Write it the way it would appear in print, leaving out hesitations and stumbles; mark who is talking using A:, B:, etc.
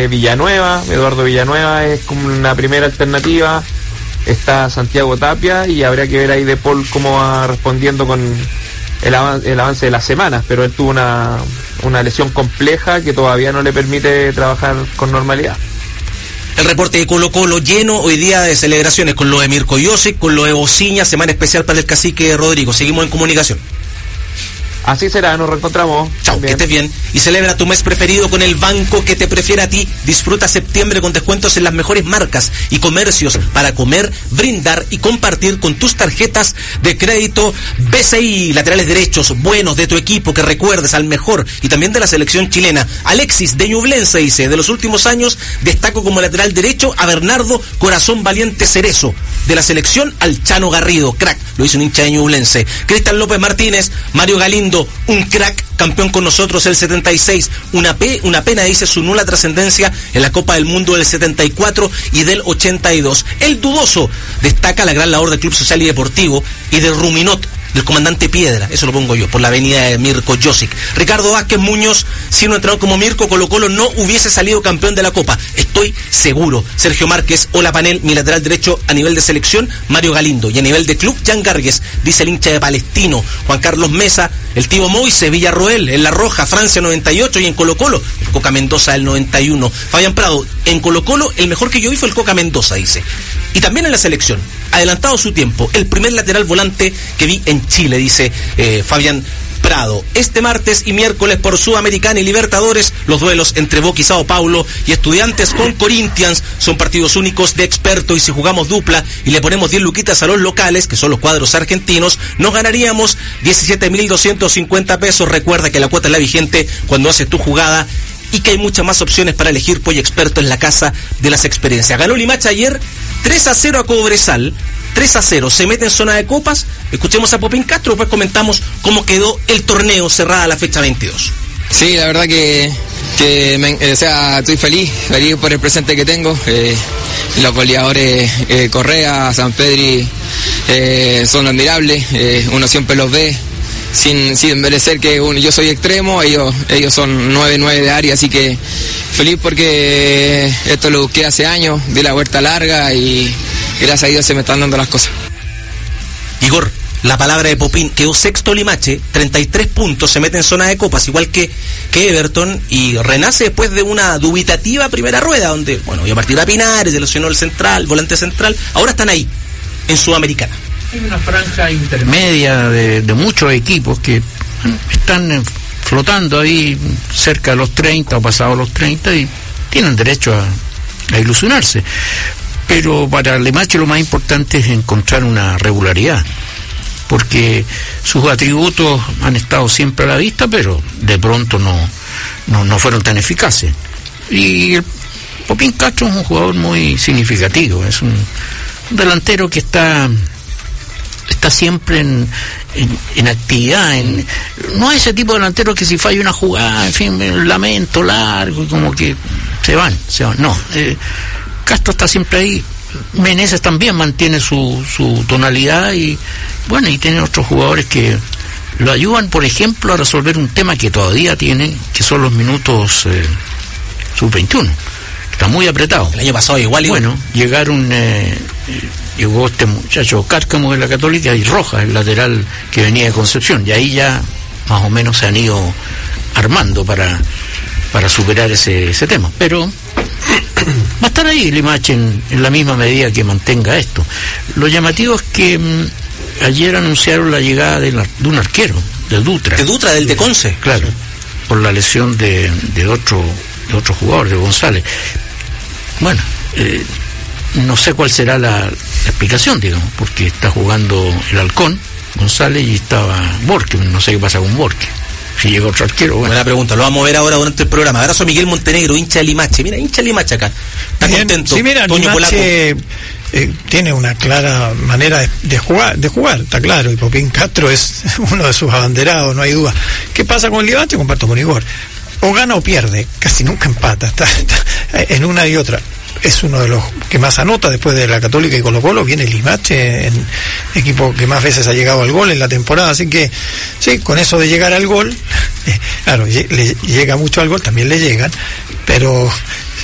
A: Villanueva, Eduardo Villanueva es como una primera alternativa. Está Santiago Tapia y habría que ver ahí De Paul cómo va respondiendo con el avance de las semanas, pero él tuvo una lesión compleja que todavía no le permite trabajar con normalidad.
B: El reporte de Colo Colo lleno hoy día de celebraciones con lo de Mirko Josic, con lo de Bociña, semana especial para el cacique Rodrigo. Seguimos en comunicación.
A: Así será, nos reencontramos.
B: Chao, que estés bien. Y celebra tu mes preferido con el banco que te prefiere a ti. Disfruta septiembre con descuentos en las mejores marcas y comercios para comer, brindar y compartir con tus tarjetas de crédito BCI. Laterales derechos buenos de tu equipo que recuerdes al mejor y también de la selección chilena. Alexis de Ñublense dice, de los últimos años destaco como lateral derecho a Bernardo Corazón Valiente Cerezo. De la selección al Chano Garrido, crack, lo hizo un hincha de Ñublense. Cristian López Martínez, Mario Galindo, un crack, campeón con nosotros el 76, una pena, dice, su nula trascendencia en la Copa del Mundo del 74 y del 82. El dudoso destaca la gran labor del Club Social y Deportivo y del Ruminot, del comandante Piedra, eso lo pongo yo, por la avenida de Mirko Josic. Ricardo Vázquez Muñoz, si un entrenador como Mirko, Colo Colo no hubiese salido campeón de la Copa, estoy seguro. Sergio Márquez, hola panel, mi lateral derecho a nivel de selección, Mario Galindo, y a nivel de club, Jan Gargues, dice el hincha de Palestino. Juan Carlos Mesa, el tío Moise, Villarroel, en La Roja, Francia 98, y en Colo Colo, el Coca Mendoza del 91. Fabián Prado, en Colo Colo, el mejor que yo vi fue el Coca Mendoza, dice. Y también en la selección, adelantado su tiempo, el primer lateral volante que vi en Chile, dice Fabián Prado. Este martes y miércoles por Sudamericana y Libertadores, los duelos entre Boca y Sao Paulo y Estudiantes con Corinthians son partidos únicos de experto, y si jugamos dupla y le ponemos 10 luquitas a los locales, que son los cuadros argentinos, nos ganaríamos 17.250 pesos. Recuerda que la cuota es la vigente cuando haces tu jugada y que hay muchas más opciones para elegir Pollo Experto en la casa de las experiencias. Ganó Limache ayer 3-0 a Cobresal, 3-0, se mete en zona de copas. Escuchemos a Popín Castro, después comentamos cómo quedó el torneo cerrada la fecha 22.
C: Sí, la verdad que estoy feliz por el presente que tengo. Los goleadores Correa, San Pedri son admirables, uno siempre los ve sin merecer que yo soy extremo, ellos son 9 de área, así que feliz porque esto lo busqué hace años, di la vuelta larga y gracias a Dios se me están dando las cosas.
B: Igor, la palabra de Popín, quedó sexto Limache, 33 puntos, se mete en zona de copas, igual que Everton, y renace después de una dubitativa primera rueda, donde, bueno, iba a partir a Pinares, se lesionó el central, volante central, ahora están ahí, en Sudamericana.
D: Hay una franja intermedia de muchos equipos que están flotando ahí cerca de los 30 o pasados los 30 y tienen derecho a ilusionarse. Pero para Limache lo más importante es encontrar una regularidad, porque sus atributos han estado siempre a la vista, pero de pronto no fueron tan eficaces. Y el Popín Castro es un jugador muy significativo, es un delantero que está siempre en actividad, no es ese tipo de delantero que si falla una jugada, en fin, un lamento largo, como que se van, no, Castro está siempre ahí. Meneses también mantiene su tonalidad y bueno, y tiene otros jugadores que lo ayudan, por ejemplo, a resolver un tema que todavía tienen, que son los minutos sub-21. Está muy apretado.
B: El año pasado igual.
D: Bueno, llegó este muchacho Cárcamo de la Católica y Rojas, el lateral que venía de Concepción, y ahí ya más o menos se han ido armando para superar ese tema. Pero va a estar ahí Limache en la misma medida que mantenga esto. Lo llamativo es que ayer anunciaron la llegada de un arquero, de Dutra.
B: ¿De Dutra, del de Conce?
D: Claro, por la lesión de otro jugador, de González. Bueno, no sé cuál será la explicación, digamos, porque está jugando el Halcón, González, y estaba Borque, no sé qué pasa con Borque. Si llega otro arquero, bueno.
B: Buena pregunta, lo vamos a ver ahora durante el programa. Abrazo a Miguel Montenegro, hincha de Limache. Mira, hincha de Limache acá. Está bien contento.
E: Sí, mira,
B: Toño
E: Limache tiene una clara manera de jugar, está claro, y Popín Castro es uno de sus abanderados, no hay duda. ¿Qué pasa con Limache? Comparto con Igor. O gana o pierde, casi nunca empata, está en una y otra. Es uno de los que más anota después de la Católica y Colo Colo. Viene Limache, en equipo que más veces ha llegado al gol en la temporada, así que sí, con eso de llegar al gol, claro, le llega mucho al gol, también le llegan, pero